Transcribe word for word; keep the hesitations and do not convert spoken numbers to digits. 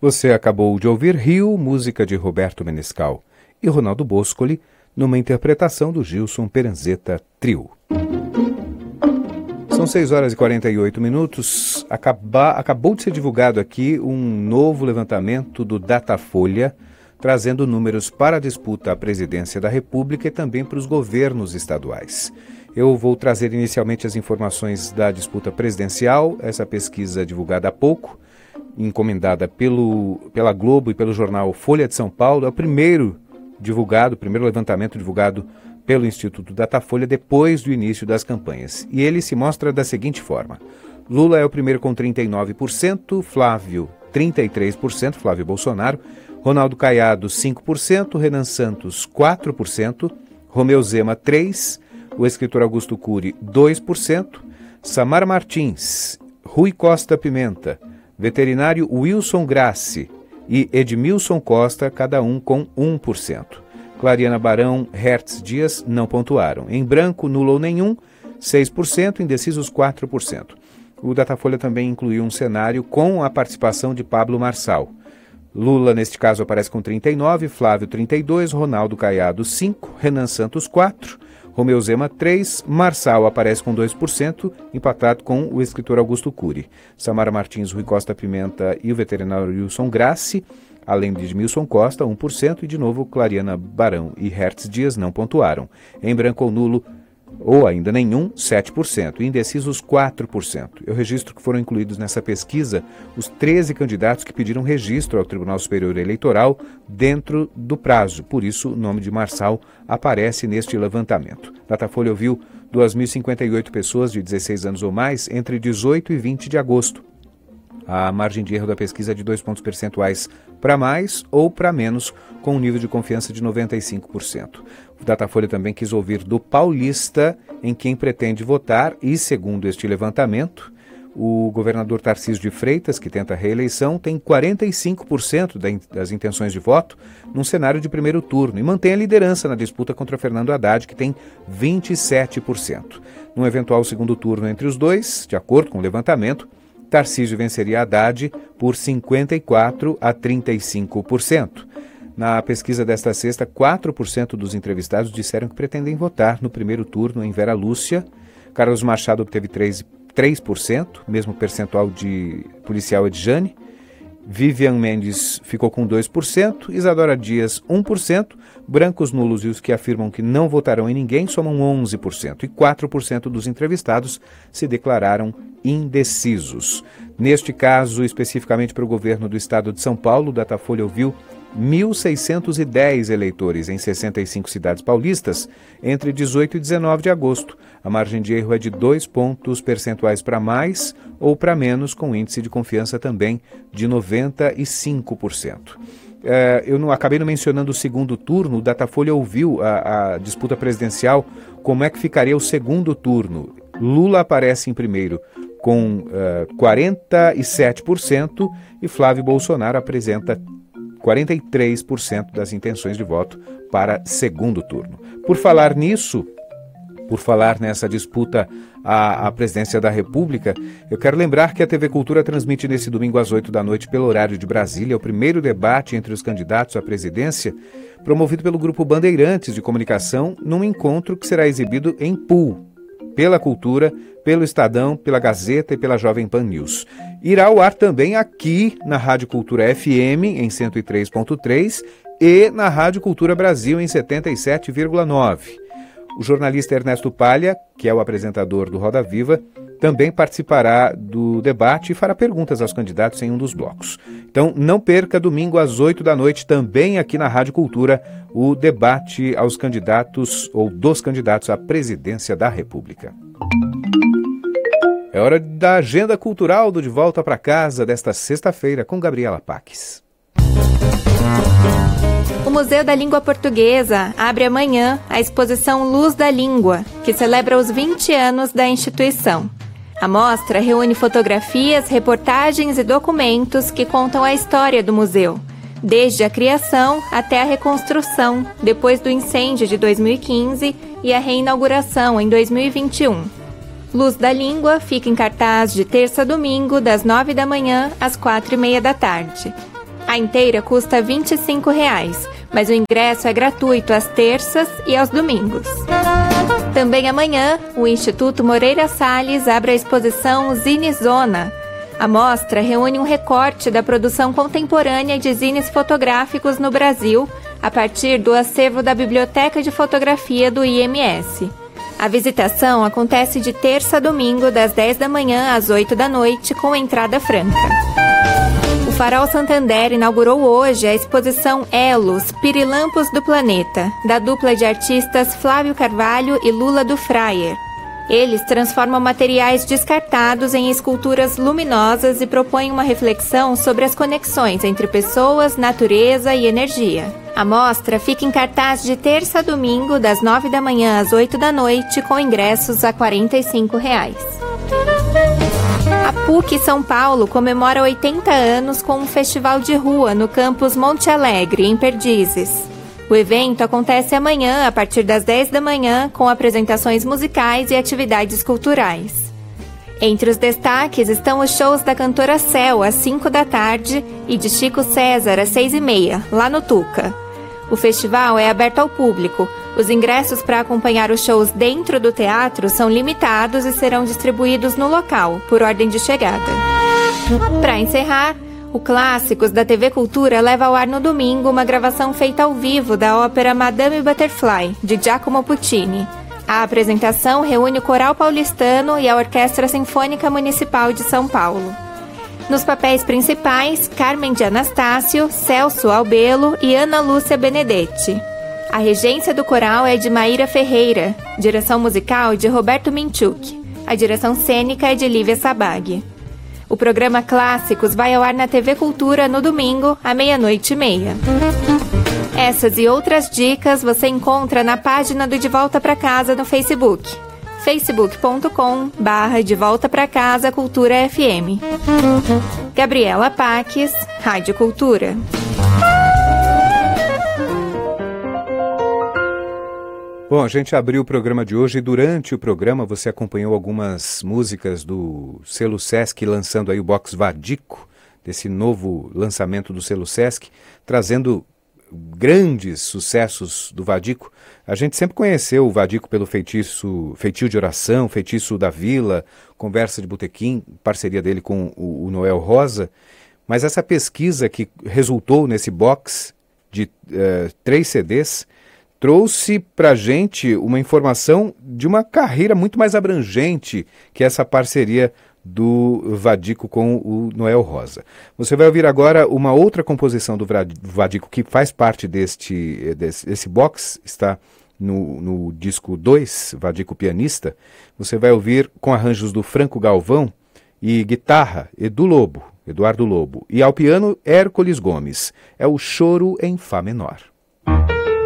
Você acabou de ouvir Rio, música de Roberto Menescal, e Ronaldo Boscoli, numa interpretação do Gilson Peranzeta Trio. São seis horas e quarenta e oito minutos. Acaba, acabou de ser divulgado aqui um novo levantamento do Datafolha, trazendo números para a disputa à presidência da República e também para os governos estaduais. Eu vou trazer inicialmente as informações da disputa presidencial, essa pesquisa divulgada há pouco, encomendada pelo, pela Globo e pelo jornal Folha de São Paulo, é o primeiro divulgado, o primeiro levantamento divulgado pelo Instituto Datafolha depois do início das campanhas. E ele se mostra da seguinte forma: Lula é o primeiro com trinta e nove por cento, Flávio trinta e três por cento, Flávio Bolsonaro, Ronaldo Caiado cinco por cento, Renan Santos quatro por cento, Romeu Zema três por cento, o escritor Augusto Cury dois por cento, Samara Martins, Rui Costa Pimenta, veterinário Wilson Grassi e Edmilson Costa, cada um com um por cento. Clariana Barão, Hertz Dias não pontuaram. Em branco, nulo ou nenhum, seis por cento, indecisos quatro por cento. O Datafolha também incluiu um cenário com a participação de Pablo Marçal. Lula, neste caso, aparece com trinta e nove, Flávio trinta e dois, Ronaldo Caiado cinco, Renan Santos quatro, Romeu Zema três, Marçal aparece com dois por cento, empatado com o escritor Augusto Cury. Samara Martins, Rui Costa Pimenta e o veterinário Wilson Grassi, além de Edmilson Costa, um por cento, e de novo Clariana Barão e Hertz Dias não pontuaram. Em branco ou nulo, ou ainda nenhum, sete por cento, indecisos quatro por cento. Eu registro que foram incluídos nessa pesquisa os treze candidatos que pediram registro ao Tribunal Superior Eleitoral dentro do prazo, por isso o nome de Marçal aparece neste levantamento. Datafolha ouviu duas mil e cinquenta e oito pessoas de dezesseis anos ou mais entre dezoito e vinte de agosto. A margem de erro da pesquisa é de dois pontos percentuais para mais ou para menos, com um nível de confiança de noventa e cinco por cento. O Datafolha também quis ouvir do paulista em quem pretende votar e, segundo este levantamento, o governador Tarcísio de Freitas, que tenta a reeleição, tem quarenta e cinco por cento das intenções de voto num cenário de primeiro turno e mantém a liderança na disputa contra Fernando Haddad, que tem vinte e sete por cento. Num eventual segundo turno entre os dois, de acordo com o levantamento, Tarcísio venceria Haddad por cinquenta e quatro a trinta e cinco por cento. Na pesquisa desta sexta, quatro por cento dos entrevistados disseram que pretendem votar no primeiro turno em Vera Lúcia. Carlos Machado obteve três por cento, mesmo percentual de policial Edjane. Vivian Mendes ficou com dois por cento, Isadora Dias um por cento, brancos nulos e os que afirmam que não votarão em ninguém somam onze por cento e quatro por cento dos entrevistados se declararam indecisos. Neste caso, especificamente para o governo do estado de São Paulo, o Datafolha ouviu mil seiscentos e dez eleitores em sessenta e cinco cidades paulistas entre dezoito e dezenove de agosto. A margem de erro é de dois pontos percentuais para mais ou para menos, com índice de confiança também de noventa e cinco por cento. É, eu não acabei não mencionando o segundo turno. O Datafolha ouviu a, a disputa presidencial, como é que ficaria o segundo turno. Lula aparece em primeiro com uh, quarenta e sete por cento e Flávio Bolsonaro apresenta quarenta e três por cento das intenções de voto para segundo turno. Por falar nisso, por falar nessa disputa à, à presidência da República, eu quero lembrar que a T V Cultura transmite nesse domingo às oito da noite pelo horário de Brasília o primeiro debate entre os candidatos à presidência, promovido pelo Grupo Bandeirantes de Comunicação, num encontro que será exibido em Pool, pela Cultura, pelo Estadão, pela Gazeta e pela Jovem Pan News. Irá ao ar também aqui na Rádio Cultura F M, em cento e três ponto três, e na Rádio Cultura Brasil, em setenta e sete vírgula nove. O jornalista Ernesto Palha, que é o apresentador do Roda Viva, também participará do debate e fará perguntas aos candidatos em um dos blocos. Então, não perca, domingo às oito da noite, também aqui na Rádio Cultura, o debate aos candidatos ou dos candidatos à presidência da República. É hora da agenda cultural do De Volta para Casa desta sexta-feira com Gabriela Paques. O Museu da Língua Portuguesa abre amanhã a exposição Luz da Língua, que celebra os vinte anos da instituição. A mostra reúne fotografias, reportagens e documentos que contam a história do museu, desde a criação até a reconstrução, depois do incêndio de dois mil e quinze e a reinauguração em dois mil e vinte e um. Luz da Língua fica em cartaz de terça a domingo, das nove da manhã às quatro e meia da tarde. A inteira custa vinte e cinco reais, mas o ingresso é gratuito às terças e aos domingos. Também amanhã, o Instituto Moreira Salles abre a exposição Zinezona. A mostra reúne um recorte da produção contemporânea de zines fotográficos no Brasil, a partir do acervo da Biblioteca de Fotografia do I M S. A visitação acontece de terça a domingo, das dez da manhã às oito da noite, com entrada franca. O Farol Santander inaugurou hoje a exposição Elos, Pirilampos do Planeta, da dupla de artistas Flávio Carvalho e Lula do Fraier. Eles transformam materiais descartados em esculturas luminosas e propõem uma reflexão sobre as conexões entre pessoas, natureza e energia. A mostra fica em cartaz de terça a domingo, das nove da manhã às oito da noite, com ingressos a quarenta e cinco reais. A PUC São Paulo comemora oitenta anos com um festival de rua no campus Monte Alegre, em Perdizes. O evento acontece amanhã, a partir das dez da manhã, com apresentações musicais e atividades culturais. Entre os destaques estão os shows da cantora Céu, às cinco da tarde, e de Chico César, às seis e meia, lá no Tuca. O festival é aberto ao público. Os ingressos para acompanhar os shows dentro do teatro são limitados e serão distribuídos no local, por ordem de chegada. Para encerrar, o Clássicos da T V Cultura leva ao ar no domingo uma gravação feita ao vivo da ópera Madame Butterfly, de Giacomo Puccini. A apresentação reúne o Coral Paulistano e a Orquestra Sinfônica Municipal de São Paulo. Nos papéis principais, Carmen de Anastácio, Celso Albelo e Ana Lúcia Benedetti. A regência do coral é de Maíra Ferreira, direção musical de Roberto Minchuk. A direção cênica é de Lívia Sabag. O programa Clássicos vai ao ar na T V Cultura no domingo, à meia-noite e meia. Essas e outras dicas você encontra na página do De Volta Pra Casa no Facebook. facebook ponto com barra De Volta Pra Casa Cultura F M. Gabriela Paques, Rádio Cultura. Bom, a gente abriu o programa de hoje e durante o programa você acompanhou algumas músicas do selo Sesc lançando aí o box Vadico, desse novo lançamento do selo Sesc, trazendo grandes sucessos do Vadico. A gente sempre conheceu o Vadico pelo feitiço, feitio de oração, feitiço da vila, conversa de botequim, parceria dele com o, o Noel Rosa, mas essa pesquisa que resultou nesse box de uh, três C Ds trouxe para a gente uma informação de uma carreira muito mais abrangente que essa parceria do Vadico com o Noel Rosa. Você vai ouvir agora uma outra composição do Vadico que faz parte deste, desse, desse box, está no, no disco dois, Vadico Pianista. Você vai ouvir com arranjos do Franco Galvão e guitarra, Edu Lobo, Eduardo Lobo, e ao piano, Hércules Gomes. É o Choro em Fá menor.